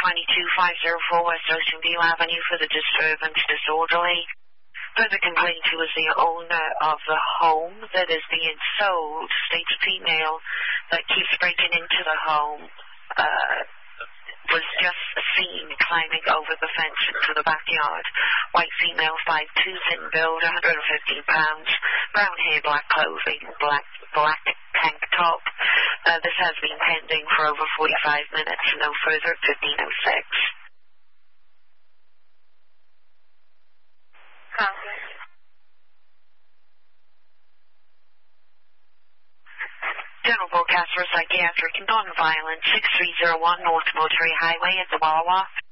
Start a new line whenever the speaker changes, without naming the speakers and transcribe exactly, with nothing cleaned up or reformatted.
twenty-two five oh four West Ocean View Avenue for the disturbance disorderly. Further complaint who is the owner of the home that is being sold, states female that keeps breaking into the home, uh, was just seen climbing over the fence into the backyard. White female, five two, thin build, one hundred fifteen pounds, brown hair, black clothing, black black tank top. Uh, this has been pending for over forty-five minutes, no further at fifteen oh six.
Congress.
General broadcast for psychiatric and non-violent, six three zero one North Military Highway at the Wawa.